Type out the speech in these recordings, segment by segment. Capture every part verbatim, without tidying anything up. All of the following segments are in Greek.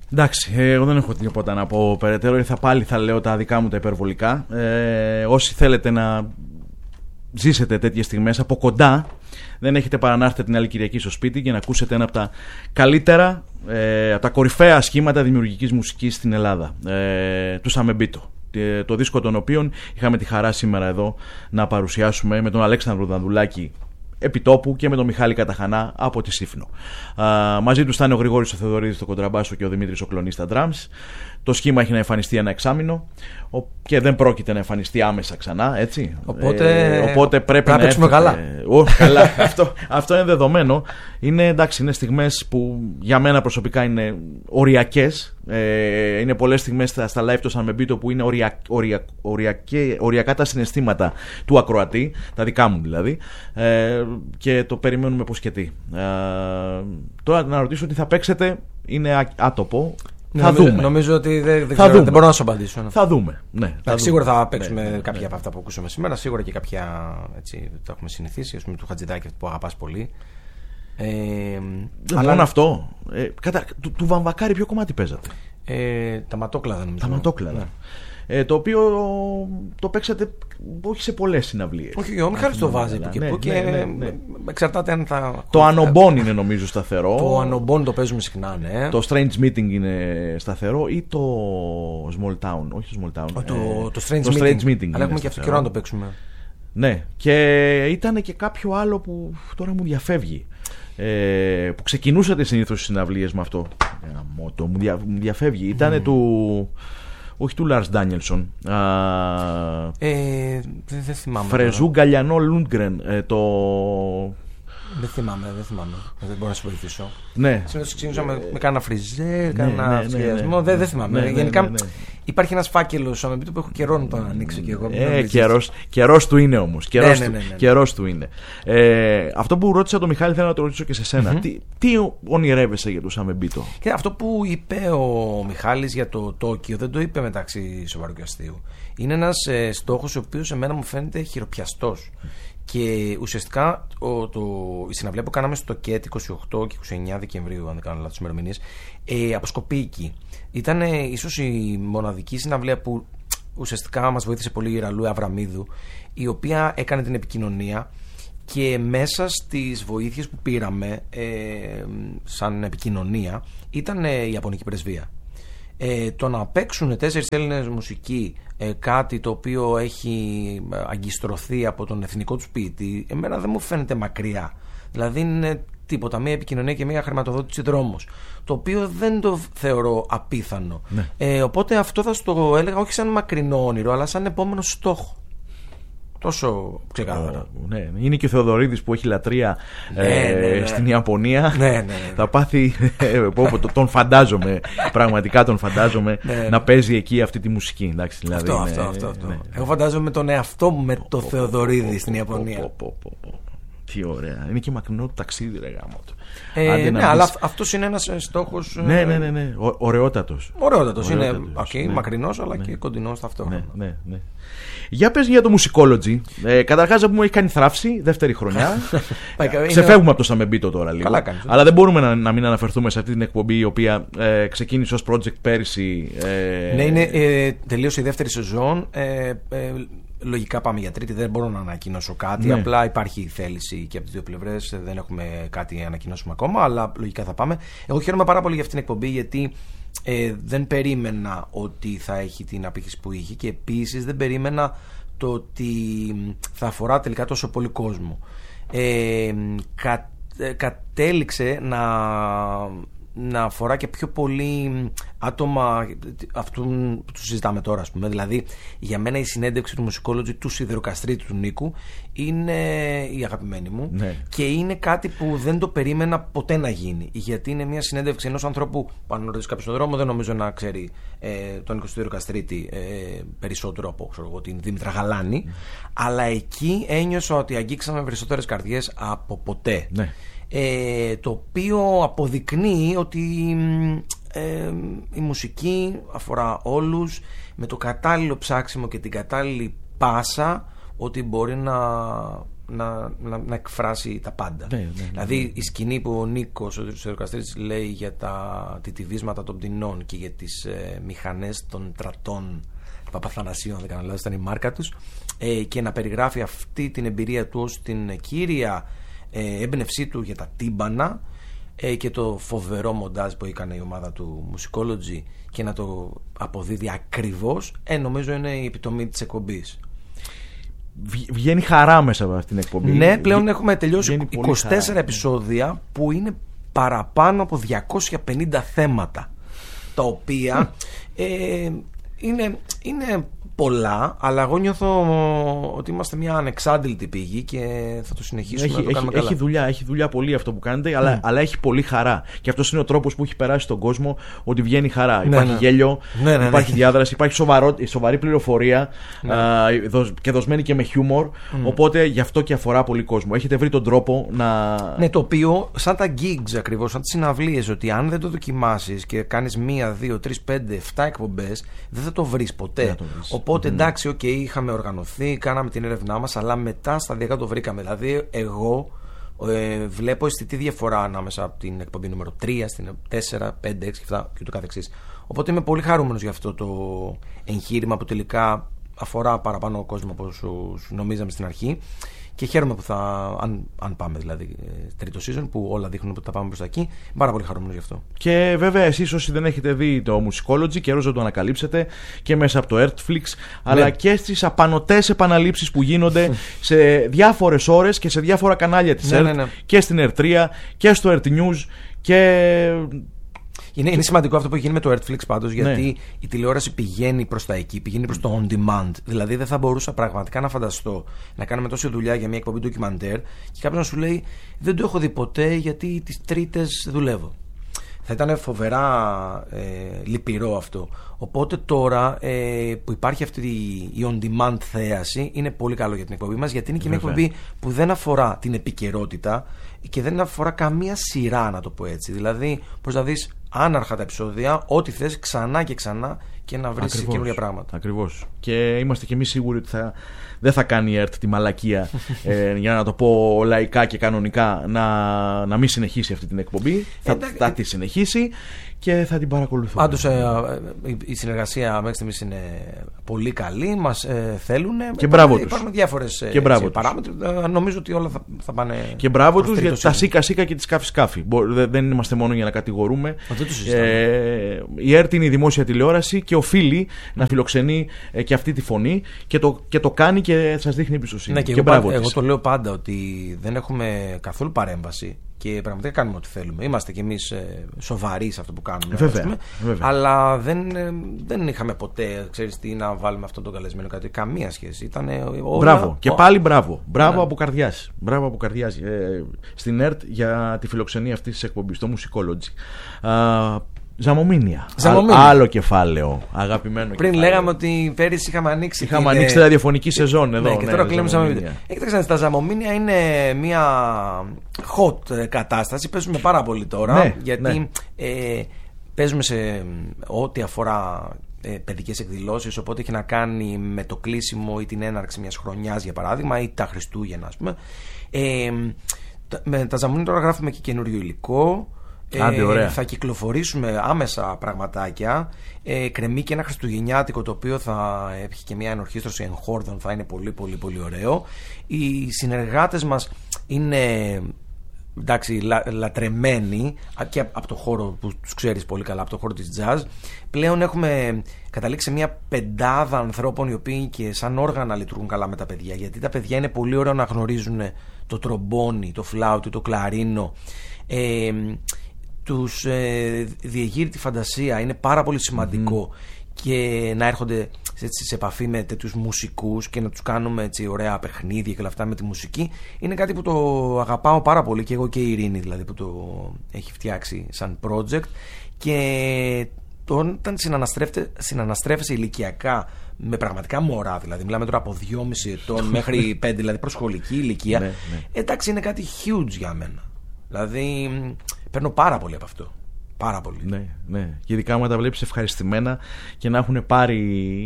Εντάξει, εγώ δεν έχω τίποτα να πω περαιτέρω. Θα πάλι θα λέω τα δικά μου τα υπερβολικά. Ε, όσοι θέλετε να ζήσετε τέτοιες στιγμές από κοντά, δεν έχετε παρά να έρθετε την άλλη Κυριακή στο σπίτι και να ακούσετε ένα από τα καλύτερα, ε, από τα κορυφαία σχήματα δημιουργικής μουσικής στην Ελλάδα, ε, του Σαμεμπίτο. Το δίσκο των οποίων είχαμε τη χαρά σήμερα εδώ να παρουσιάσουμε με τον Αλέξανδρο Δανδουλάκη επιτόπου και με τον Μιχάλη Καταχανά από τη Σύφνο. Α, μαζί τους θα είναι ο Γρηγόρης ο Θεοδωρίδης στο κοντραμπάσο και ο Δημήτρης ο Κλονής στα drums. Το σχήμα έχει να εμφανιστεί ένα εξάμηνο και δεν πρόκειται να εμφανιστεί άμεσα ξανά, έτσι. Οπότε, ε, οπότε πρέπει να, να παίξουμε καλά. Ε, ο, καλά. αυτό, αυτό είναι δεδομένο. Είναι, εντάξει, είναι στιγμές που για μένα προσωπικά είναι οριακές. Ε, είναι πολλές στιγμές στα, στα live του Σαμεμπίτο που είναι ορια, ορια, οριακέ, οριακά τα συναισθήματα του ακροατή, τα δικά μου δηλαδή, ε, και το περιμένουμε πως και τι. Ε, τώρα να ρωτήσω τι θα παίξετε είναι άτοπο. Ναι, θα νομίζω, δούμε. Νομίζω ότι δεν, δεν, ξέρω, δεν μπορώ να σου απαντήσω. Ναι. Θα δούμε. Ναι, θα δούμε. Σίγουρα θα παίξουμε ναι, ναι, κάποια ναι. από αυτά που ακούσαμε σήμερα. Σίγουρα και κάποια έτσι, το έχουμε συνηθίσει. Ας πούμε του Χατζηδάκη που αγαπάς πολύ. Ε, δεν αλλά... μόνο αυτό. Ε, κατα... του, του Βαμβακάρη ποιο κομμάτι παίζατε? Ε, τα ματόκλαδα νομίζω. Τα ματόκλαδα. Ναι. Ε, το οποίο το παίξατε όχι σε πολλές συναυλίες. Όχι, ο Μιχάλης το βάζει που και που και ναι, ναι, ναι. εξαρτάται αν θα... Το Ανομπόν είναι νομίζω σταθερό. Το Ανομπόν το παίζουμε συχνά, ναι. Το Strange Meeting είναι σταθερό ή το Small Town? Όχι το Small Town. Το, ε, το Strange, το Meeting. Strange Meeting. Αλλά έχουμε και αυτό καιρό να το παίξουμε. Ναι, και ήταν και κάποιο άλλο που τώρα μου διαφεύγει. Ε, που ξεκινούσατε συνήθως στις συναυλίες με αυτό. Ε, μότο, μου, δια, μου διαφεύγει. Mm. Ήτανε του... Όχι του Λάρς Ντάνιελσον. Ε, δεν, δεν θυμάμαι. Φρεζού Γκαλιανό Λούντγκρεν. Ε, το... Δεν θυμάμαι, δεν θυμάμαι. Δεν μπορώ να σε βοηθήσω. Ναι. Συνήθως ξεκινούσα με, με κάνα φριζέ, ναι, κάνα ναι, σχεδιασμό. Ναι, ναι, δεν, δεν θυμάμαι. Ναι, ναι, Γενικά ναι, ναι, ναι. υπάρχει ένας φάκελος που έχω καιρό να τον ανοίξω και εγώ. Ε, καιρός, καιρός του είναι όμως. Καιρός, ναι, ναι, του, ναι, ναι, ναι. καιρός του είναι. Ε, αυτό που ρώτησα τον Μιχάλη θέλω να το ρωτήσω και σε σένα. Mm-hmm. Τι, τι ονειρεύεσαι για το Σαμεμπίτο? Και αυτό που είπε ο Μιχάλης για το Τόκιο δεν το είπε μεταξύ σοβαρού και αστείου. Είναι ένας ε, στόχος ο οποίος εμένα μου φαίνεται χειροπιαστός. Και ουσιαστικά ο, το, η συναυλία που κάναμε στο ΚΕΤ είκοσι οκτώ και είκοσι εννέα Δεκεμβρίου, αν δεν κάνω λάθος ημερομηνίες, ε, αποσκοπεί εκεί. Ήταν ε, ίσως η μοναδική συναυλία που ουσιαστικά μας βοήθησε πολύ η Ραλού Αβραμίδου, η οποία έκανε την επικοινωνία και μέσα στις βοήθειες που πήραμε ε, σαν επικοινωνία ήταν ε, η Ιαπωνική πρεσβεία. Ε, το να παίξουν τέσσερις Έλληνες μουσικοί ε, κάτι το οποίο έχει αγκιστρωθεί από τον εθνικό τους ποιητή, εμένα δεν μου φαίνεται μακριά. Δηλαδή είναι τίποτα, μια επικοινωνία και μια χρηματοδότηση δρόμος, το οποίο δεν το θεωρώ απίθανο. Ναι. Ε, οπότε αυτό θα στο έλεγα όχι σαν μακρινό όνειρο, αλλά σαν επόμενο στόχο. Τόσο ξεκάθαρα. Oh, ναι. Είναι και ο Θεοδωρίδης που έχει λατρεία ναι, ε, ναι, ναι. στην Ιαπωνία. Ναι, ναι, ναι. Θα πάθει. Τον φαντάζομαι. Πραγματικά τον φαντάζομαι ναι, ναι. να παίζει εκεί αυτή τη μουσική. Εντάξει, δηλαδή, αυτό, είναι, αυτό, αυτό, αυτό. Ναι. Εγώ φαντάζομαι τον εαυτό μου με το Θεοδωρίδη στην Ιαπωνία. Τι ωραία. Είναι και μακρινό το ταξίδι, ρε γάμο του. Ε, ναι, ναι, αλλά αυτός είναι ένας στόχος. Ναι, ναι, ναι, ναι. Ωραιότατος. Ωραιότατος. Είναι okay, ναι. μακρινός, αλλά ναι. και κοντινός ταυτόχρονα. Ναι, ναι, ναι. Για πες για το Musicology. Ε, καταρχάς μου έχει κάνει θράψη, δεύτερη χρονιά. Ξεφεύγουμε από το Σαμεμπίτο τώρα λίγο. Καλά κάνεις, αλλά δεν μπορούμε να, να μην αναφερθούμε σε αυτή την εκπομπή η οποία ε, ξεκίνησε ως project πέρυσι. Ε, ναι, είναι ε, τελείωσε η δεύτερη σεζόν. Ε, ε, Λογικά πάμε για τρίτη, δεν μπορώ να ανακοινώσω κάτι. Ναι. Απλά υπάρχει θέληση και από τις δύο πλευρές. Δεν έχουμε κάτι να ανακοινώσουμε ακόμα, αλλά λογικά θα πάμε. Εγώ χαίρομαι πάρα πολύ για αυτήν την εκπομπή, γιατί ε, δεν περίμενα ότι θα έχει την απήχηση που είχε και επίσης δεν περίμενα το ότι θα αφορά τελικά τόσο πολύ κόσμο. Ε, κα, ε, κατέληξε να. να αφορά και πιο πολύ άτομα αυτού που του συζητάμε τώρα, ας πούμε. Δηλαδή, για μένα η συνέντευξη του Musicology του Σιδηροκαστρίτη του Νίκου είναι η αγαπημένη μου, ναι. και είναι κάτι που δεν το περίμενα ποτέ να γίνει. Γιατί είναι μια συνέντευξη ενός ανθρώπου που, αν ρωτήσει κάποιος στον δρόμο, δεν νομίζω να ξέρει ε, τον Νίκο Σιδηροκαστρίτη ε, περισσότερο από ξέρω εγώ, την Δήμητρα Γαλάνη. Mm. Αλλά εκεί ένιωσα ότι αγγίξαμε περισσότερες καρδιές από ποτέ. Ναι. Ε, το οποίο αποδεικνύει ότι ε, η μουσική αφορά όλους, με το κατάλληλο ψάξιμο και την κατάλληλη πάσα, ότι μπορεί να να, να, να εκφράσει τα πάντα. Ναι, ναι, ναι, δηλαδή ναι. η σκηνή που ο Νίκος, ο Σιδηροκαστρίτης, λέει για τα τιτιβίσματα των πτηνών και για τις ε, μηχανές των τρατών Παπαθανασίου, αν δεν κάνω λάθος, ήταν η μάρκα τους, ε, και να περιγράφει αυτή την εμπειρία του ως την κύρια ε, έμπνευσή του για τα τύμπανα, ε, και το φοβερό μοντάζ που έκανε η ομάδα του Musicology και να το αποδίδει ακριβώς, ε, νομίζω είναι η επιτομή της εκπομπής. Βγαίνει χαρά μέσα από αυτήν την εκπομπή. Ναι, πλέον Βγ... έχουμε τελειώσει είκοσι τέσσερα χαρά. Επεισόδια που είναι παραπάνω από διακόσια πενήντα θέματα, τα οποία ε, είναι, είναι πολλά, αλλά εγώ νιώθω ότι είμαστε μια ανεξάντλητη πηγή και θα το συνεχίσουμε έχει, να το κάνουμε έχει, καλά. Έχει δουλειά, έχει δουλειά πολύ αυτό που κάνετε, αλλά, mm. αλλά έχει πολύ χαρά. Και αυτός είναι ο τρόπος που έχει περάσει στον κόσμο, ότι βγαίνει χαρά. Ναι, υπάρχει ναι. γέλιο, ναι, ναι, υπάρχει ναι. διάδραση, υπάρχει σοβαρό, σοβαρή πληροφορία, ναι. α, και δοσμένη και με χιούμορ. Mm. Οπότε γι' αυτό και αφορά πολύ κόσμο. Έχετε βρει τον τρόπο να. Ναι, το οποίο, σαν τα gigs ακριβώς, σαν τις συναυλίες, ότι αν δεν το δοκιμάσεις και κάνεις μία, δύο, τρεις, πέντε, εφτά εκπομπές, δεν θα το βρεις ποτέ. Το βρεις. Οπότε mm. εντάξει, οκ, okay, είχαμε οργανωθεί, κάναμε την έρευνά μας, αλλά μετά σταδιακά το βρήκαμε. Δηλαδή, εγώ ε, βλέπω αισθητή διαφορά ανάμεσα από την εκπομπή νούμερο τρία στην τέσσερα, πέντε, έξι, επτά και ούτω καθεξής. Οπότε είμαι πολύ χαρούμενος για αυτό το εγχείρημα που τελικά αφορά παραπάνω κόσμο από όσους νομίζαμε στην αρχή. Και χαίρομαι που θα, αν, αν πάμε δηλαδή τρίτο season, που όλα δείχνουν ότι θα πάμε προς τα εκεί, είμαι πάρα πολύ χαρούμενος γι' αυτό. Και βέβαια εσείς όσοι δεν έχετε δει το Musicology, καιρός να το ανακαλύψετε και μέσα από το Earthflix, αλλά ναι. και στις απανωτές επαναλήψεις που γίνονται σε διάφορες ώρες και σε διάφορα κανάλια της ναι, Earth, ναι, ναι. και στην Earth τρία και στο Earth News και... Είναι, είναι σημαντικό αυτό που έχει γίνει με το Earthflix πάντως, γιατί ναι. η τηλεόραση πηγαίνει προς τα εκεί, πηγαίνει προς το on demand. Δηλαδή δεν θα μπορούσα πραγματικά να φανταστώ να κάνουμε τόση δουλειά για μια εκπομπή ντοκιμαντέρ και κάποιος να σου λέει δεν το έχω δει ποτέ γιατί τις Τρίτες δουλεύω. Θα ήταν φοβερά ε, λυπηρό αυτό. Οπότε τώρα ε, που υπάρχει αυτή η on demand θέαση, είναι πολύ καλό για την εκπομπή μας, γιατί είναι και Βέβαια. μια εκπομπή που δεν αφορά την επικαιρότητα και δεν αφορά καμία σειρά, να το πω έτσι. Δηλαδή, πώς να δεις άναρχα τα επεισόδια, ό,τι θες ξανά και ξανά και να βρεις καινούργια πράγματα. Ακριβώς. Και είμαστε και εμείς σίγουροι ότι θα, δεν θα κάνει η ΕΡΤ τη μαλακία, ε, για να το πω λαϊκά και κανονικά, να, να μην συνεχίσει αυτή την εκπομπή. θα, θα τη συνεχίσει και θα την παρακολουθούμε. Πάντως ε, ε, η συνεργασία μέχρι στιγμής είναι πολύ καλή, μας ε, θέλουν. Και μπράβο τους. Υπάρχουν διάφορες ε, παράμετροι. Ε, νομίζω ότι όλα θα, θα πάνε. Και μπράβο τους για τα σίκα σίκα και τις σκάφη σκάφη. Δεν είμαστε μόνο για να κατηγορούμε. Ε, η ΕΡΤ είναι η δημόσια τηλεόραση και οφείλει να φιλοξενεί ε, και αυτή τη φωνή και το, και το κάνει και σας δείχνει εμπιστοσύνη. Ναι, και, και εγώ, μπράβο εγώ το λέω πάντα ότι δεν έχουμε καθόλου παρέμβαση. Και πραγματικά κάνουμε ό,τι θέλουμε. Είμαστε κι εμείς ε, σοβαροί σε αυτό που κάνουμε. Βέβαια, πούμε, βέβαια. Αλλά δεν, ε, δεν είχαμε ποτέ, ξέρεις τι, να βάλουμε αυτόν τον καλεσμένο κάτι. Καμία σχέση. Ήτανε όλα... Μπράβο. Και πάλι μπράβο. Μπράβο ναι. από καρδιάς. Μπράβο από καρδιάς ε, στην ΕΡΤ για τη φιλοξενία αυτής της εκπομπής, το Musicology. Α, Ζαμομήνια. Ζαμομήνια. Άλλο κεφάλαιο. Αγαπημένο Πριν κεφάλαιο. λέγαμε ότι πέρυσι είχαμε ανοίξει. Είχαμε την... ανοίξει τη ραδιοφωνική σεζόν εδώ. Ναι, και τώρα ναι, κλείνουμε Ζαμομήνια. Κοιτάξτε, τα Ζαμομήνια είναι μια hot κατάσταση. Παίζουμε πάρα πολύ τώρα. Ναι, γιατί ναι. Ε, παίζουμε σε ό,τι αφορά ε, παιδικές εκδηλώσεις. Οπότε έχει να κάνει με το κλείσιμο ή την έναρξη μιας χρονιάς, για παράδειγμα, ή τα Χριστούγεννα, ας πούμε. Ε, με τα Ζαμομήνια τώρα γράφουμε και καινούριο υλικό. Άντε, ε, θα κυκλοφορήσουμε άμεσα πραγματάκια. Ε, κρεμεί και ένα χριστουγεννιάτικο, το οποίο θα έχει και μια ενορχήστρωση εγχόρδων. Θα είναι πολύ πολύ πολύ ωραίο. Οι συνεργάτες μας είναι, εντάξει, λα, λατρεμένοι και από το χώρο που τους ξέρεις πολύ καλά, από το χώρο της jazz. Πλέον έχουμε καταλήξει σε μια πεντάδα ανθρώπων οι οποίοι και σαν όργανα λειτουργούν καλά με τα παιδιά, γιατί τα παιδιά είναι πολύ ωραίο να γνωρίζουν το τρομπόνι, το φλάουτι, το κλαρίνο. Ε, τους ε, διεγείρει τη φαντασία. Είναι πάρα πολύ σημαντικό mm. και να έρχονται έτσι, σε επαφή με τέτοιους μουσικούς και να τους κάνουμε έτσι ωραία παιχνίδια και όλα αυτά με τη μουσική. Είναι κάτι που το αγαπάω πάρα πολύ, και εγώ και η Ειρήνη δηλαδή, που το έχει φτιάξει σαν project. Και όταν συναναστρέφεσαι ηλικιακά με πραγματικά μωρά, δηλαδή μιλάμε τώρα από δυόμισι ετών μέχρι πέντε, δηλαδή προσχολική ηλικία, ναι, ναι. εντάξει, είναι κάτι huge για μένα. Δηλαδή παίρνω πάρα πολύ από αυτό. Πάρα πολύ. Ναι, ναι. Και ειδικά άμα τα βλέπεις ευχαριστημένα και να έχουν πάρει,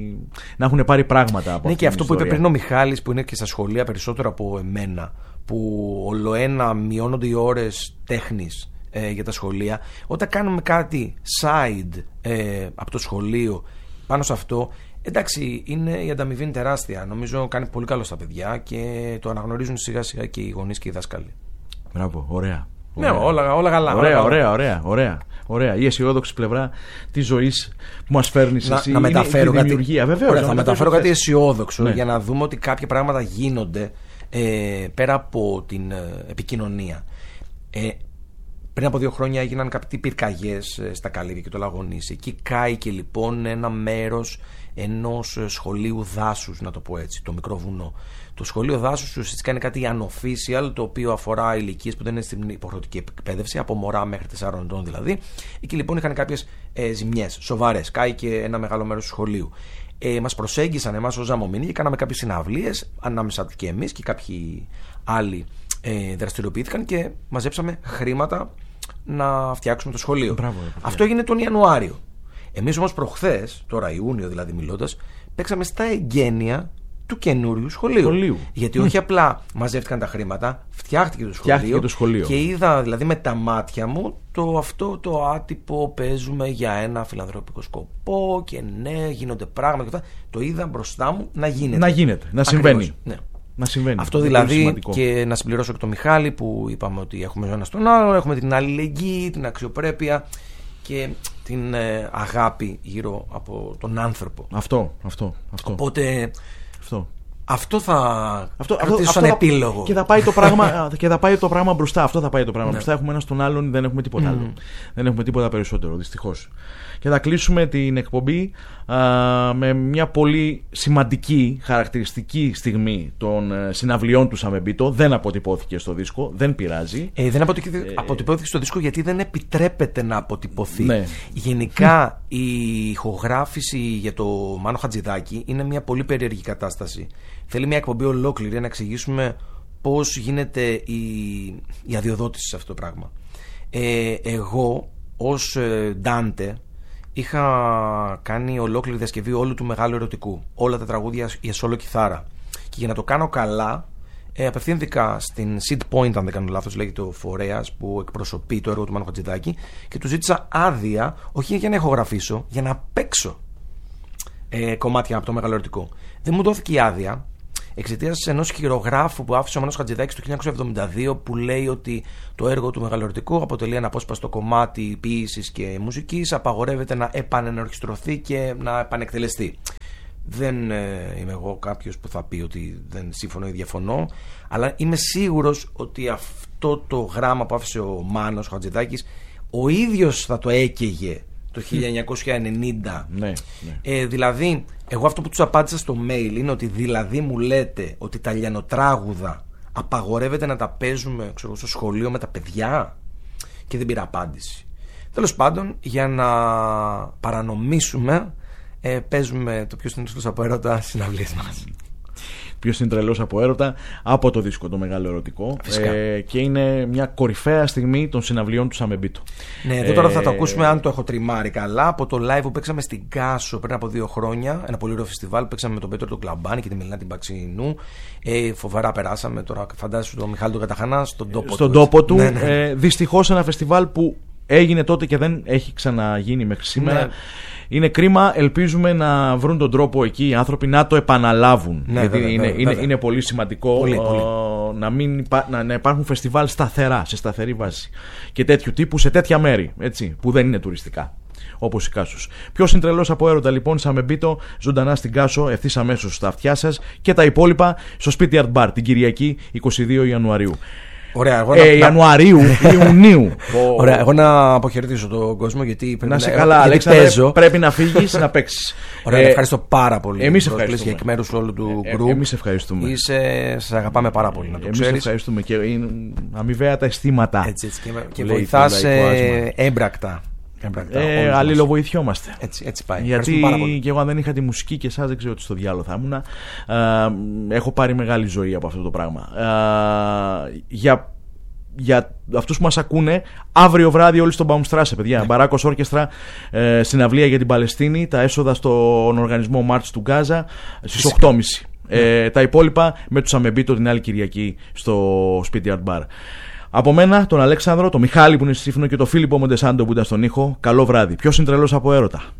να έχουν πάρει πράγματα από ναι, αυτή και αυτό την που είπε ιστορία. πριν ο Μιχάλης, που είναι και στα σχολεία περισσότερο από εμένα, που ολοένα μειώνονται οι ώρες τέχνης ε, για τα σχολεία. Όταν κάνουμε κάτι side ε, από το σχολείο πάνω σε αυτό, εντάξει, είναι, η ανταμοιβή είναι τεράστια. Νομίζω κάνει πολύ καλό στα παιδιά και το αναγνωρίζουν σιγά σιγά και οι γονείς και οι δάσκαλοι. Μπράβο, ωραία. Ναι, όλα, όλα καλά. Ωραία, όλα ωραία, ωραία, ωραία, ωραία. Η αισιόδοξη πλευρά της ζωής που μας φέρνεις να, εσύ να μεταφέρω είναι η κάτι, δημιουργία. Βεβαίως, ωραία, θα μεταφέρω κάτι αισιόδοξο, ναι, για να δούμε ότι κάποια πράγματα γίνονται ε, πέρα από την ε, επικοινωνία. Ε, πριν από δύο χρόνια έγιναν κάποιοι πυρκαγιές ε, στα Καλύβια και το Λαγονίσι. Εκεί κάηκε λοιπόν ένα μέρος ενός σχολείου δάσους, να το πω έτσι, το μικρό βουνό. Το σχολείο δάσους ουσιαστικά είναι κάτι unofficial, το οποίο αφορά ηλικίες που δεν είναι στην υποχρεωτική εκπαίδευση, από μωρά μέχρι τεσσάρων ετών δηλαδή. Εκεί λοιπόν είχαν κάποιες ε, ζημιές σοβαρές. Κάηκε ένα μεγάλο μέρος του σχολείου. Ε, μας προσέγγισαν εμάς ως Ζαμομήνη και κάναμε κάποιες συναυλίες, ανάμεσα τους και εμείς και κάποιοι άλλοι ε, δραστηριοποιήθηκαν και μαζέψαμε χρήματα να φτιάξουμε το σχολείο. Μπράβο, αυτό έγινε τον Ιανουάριο. Εμείς όμως προχθές, τώρα Ιούνιο δηλαδή μιλώντας, παίξαμε στα εγγένεια του καινούριου σχολείου. σχολείου. Γιατί όχι απλά μαζεύτηκαν τα χρήματα, φτιάχτηκε το σχολείο, φτιάχτηκε το σχολείο. Και είδα δηλαδή με τα μάτια μου το αυτό το άτυπο, παίζουμε για ένα φιλανθρωπικό σκοπό και ναι, γίνονται πράγματα και αυτά. Το είδα μπροστά μου να γίνεται. Να γίνεται, να συμβαίνει. Ναι. Να συμβαίνει. Αυτό δηλαδή, και να συμπληρώσω και τον Μιχάλη που είπαμε ότι έχουμε ο ένας τον άλλον, έχουμε την αλληλεγγύη, την αξιοπρέπεια και την ε, αγάπη γύρω από τον άνθρωπο. Αυτό, αυτό, αυτό. Οπότε αυτό. Αυτό θα αυτό, κρατήσω αυτό, σαν αυτό επίλογο. Και θα, πάει το πράγμα, και θα πάει το πράγμα μπροστά. Αυτό θα πάει το πράγμα ναι. μπροστά. Έχουμε ένα στον άλλον, δεν έχουμε τίποτα mm. άλλο. Δεν έχουμε τίποτα περισσότερο, δυστυχώς. Και θα κλείσουμε την εκπομπή α, με μια πολύ σημαντική, χαρακτηριστική στιγμή των ε, συναυλιών του Σαμεμπίτο. Δεν αποτυπώθηκε στο δίσκο, δεν πειράζει. Ε, δεν αποτυπώθηκε, ε, αποτυπώθηκε στο δίσκο γιατί δεν επιτρέπεται να αποτυπωθεί. Ναι. Γενικά η ηχογράφηση για το Μάνο Χατζηδάκη είναι μια πολύ περίεργη κατάσταση. Θέλει μια εκπομπή ολόκληρη να εξηγήσουμε πώς γίνεται η, η αδειοδότηση σε αυτό το πράγμα. Ε, εγώ ως Ντάντε είχα κάνει ολόκληρη διασκευή όλου του Μεγάλου Ερωτικού. Όλα τα τραγούδια για σόλο κιθάρα. Και για να το κάνω καλά, ε, απευθύνθηκα στην Seed Point, αν δεν κάνω λάθος, λέγεται ο φορέας που εκπροσωπεί το έργο του Μάνου Χατζηδάκη, και του ζήτησα άδεια, όχι για να ηχογραφήσω, για να παίξω ε, κομμάτια από το Μεγάλο Ερωτικό. Δεν μου δόθηκε η άδεια εξαιτίας ενός χειρογράφου που άφησε ο Μάνος Χατζηδάκης το χίλια εννιακόσια εβδομήντα δύο, που λέει ότι το έργο του Μεγαλοερωτικού αποτελεί αναπόσπαστο κομμάτι ποίησης και μουσικής, απαγορεύεται να επανενορχιστρωθεί και να επανεκτελεστεί. Δεν ε, είμαι εγώ κάποιος που θα πει ότι δεν σύμφωνο ή διαφωνώ, αλλά είμαι σίγουρος ότι αυτό το γράμμα που άφησε ο Μάνος Χατζηδάκης ο ίδιος θα το έκαιγε το χίλια εννιακόσια ενενήντα. Ναι, ναι. Ε, δηλαδή, εγώ αυτό που τους απάντησα στο mail είναι ότι δηλαδή μου λέτε ότι τα λιανοτράγουδα απαγορεύεται να τα παίζουμε, ξέρω, στο σχολείο με τα παιδιά, και δεν πήρα απάντηση. Τέλος πάντων, για να παρανομήσουμε, ε, παίζουμε το ποιος είναι τρελός από έρωτα συναυλίες μας. Ποιος είναι τρελός από έρωτα από το δίσκο το Μεγάλο Ερωτικό, ε, και είναι μια κορυφαία στιγμή των συναυλιών του Σαμεμπίτο. Ναι, εδώ τώρα θα το ακούσουμε, αν το έχω τριμάρει καλά, από το live που παίξαμε στην Κάσο πριν από δύο χρόνια, ένα πολύ ωραίο φεστιβάλ που παίξαμε με τον Πέτρο τον Κλαμπάνη και τη Μελινά την Παξινού. Ε, φοβερά περάσαμε. Τώρα φαντάζεσαι τον Μιχάλη τον Καταχανά στον τόπο στον του. τόπο του. Ναι, ναι. Ε, δυστυχώς ένα φεστιβάλ που έγινε τότε και δεν έχει ξαναγίνει μέχρι σήμερα. Ναι. Είναι κρίμα, ελπίζουμε να βρουν τον τρόπο εκεί οι άνθρωποι να το επαναλάβουν. Ναι, γιατί βέβαια, είναι, βέβαια, είναι, βέβαια. είναι πολύ σημαντικό πολύ, ο, πολύ. Να, μην, να, να υπάρχουν φεστιβάλ σταθερά, σε σταθερή βάση. Και τέτοιου τύπου σε τέτοια μέρη, έτσι, που δεν είναι τουριστικά. Όπως η Κάσος. Ποιος είναι τρελός από έρωτα λοιπόν, Σαμεμπίτο, ζωντανά στην Κάσο, ευθύς αμέσως στα αυτιά σας, και τα υπόλοιπα στο Σπίτι Art Bar την Κυριακή είκοσι δύο Ιανουαρίου. Ωραία, εγώ ε, να... Ιανουαρίου, Ιουνίου. Ωραία, εγώ να αποχαιρετήσω τον κόσμο, γιατί πρέπει να σε να, καλά, Αλέξανδρε, πρέπει να φύγεις να παίξεις. Ωραία, ε, ευχαριστώ πάρα πολύ. Εμείς ευχαριστούμε. Και εκ μέρους όλου του ε, group. Εμείς ευχαριστούμε. Είσαι, σε αγαπάμε πάρα πολύ, να το εμείς ξέρεις. ευχαριστούμε και είναι αμοιβαία τα αισθήματα. Έτσι, έτσι, και, και βοηθάς ε, έμπρακτα. Ε, αλληλοβοηθιόμαστε. Έτσι, έτσι πάει. Γιατί και εγώ αν δεν είχα τη μουσική και εσάς δεν ξέρω τι στο διάλογο θα ήμουν. Έχω πάρει μεγάλη ζωή από αυτό το πράγμα. Για για αυτούς που μας ακούνε, αύριο βράδυ όλοι στον Baumstrasse, παιδιά. Ναι. Μπαράκος Όρκεστρα, ε, συναυλία για την Παλαιστίνη. Τα έσοδα στον οργανισμό March του Γκάζα στις οκτώ και μισή. Ναι. Ε, τα υπόλοιπα με τους Αμεμπίτο την άλλη Κυριακή στο Speedyard Bar. Από μένα, τον Αλέξανδρο, τον Μιχάλη που είναι στη Σύφνο και τον Φίλιππο Μοντεσάντο που ήταν στον ήχο. Καλό βράδυ. Ποιος είναι τρελός από έρωτα?